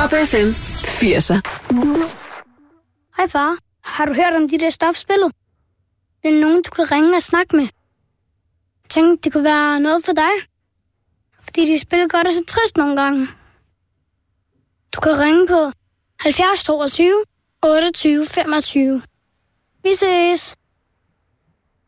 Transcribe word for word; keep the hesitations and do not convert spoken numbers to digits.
Top F M firser. Hej far, har du hørt om de der stofspillet? Det er nogen, du kan ringe og snakke med. Jeg tænkte, det kunne være noget for dig. Fordi de spiller godt og så trist nogle gange. Du kan ringe på halvfjerds toogtyve otteogtyve femogtyve. Vi ses.